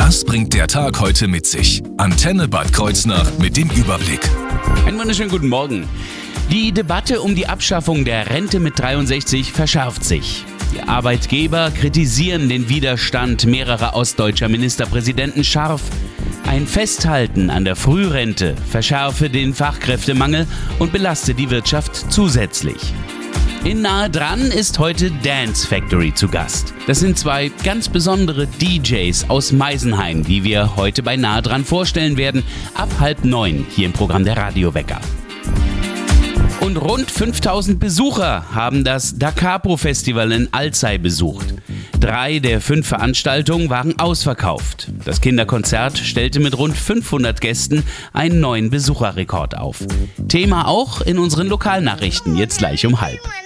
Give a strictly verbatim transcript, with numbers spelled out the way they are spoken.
Das bringt der Tag heute mit sich. Antenne Bad Kreuznach mit dem Überblick. Einen wunderschönen guten Morgen. Die Debatte um die Abschaffung der Rente mit dreiundsechzig verschärft sich. Die Arbeitgeber kritisieren den Widerstand mehrerer ostdeutscher Ministerpräsidenten scharf. Ein Festhalten an der Frührente verschärfe den Fachkräftemangel und belaste die Wirtschaft zusätzlich. In Nahe dran ist heute Dance Factory zu Gast. Das sind zwei ganz besondere D Js aus Meisenheim, die wir heute bei Nahe dran vorstellen werden, ab halb neun hier im Programm der Radiowecker. Und rund fünftausend Besucher haben das Da Capo Festival in Alzey besucht. Drei der fünf Veranstaltungen waren ausverkauft. Das Kinderkonzert stellte mit rund fünfhundert Gästen einen neuen Besucherrekord auf. Thema auch in unseren Lokalnachrichten, jetzt gleich um halb.